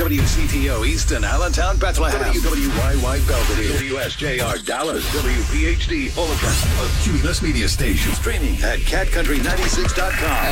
WCTO Easton, Allentown, Bethlehem. WWYY Belvedere. WSJR Dallas. WPHD Fullerton. A Cumulus Media Station. Streaming at catcountry96.com.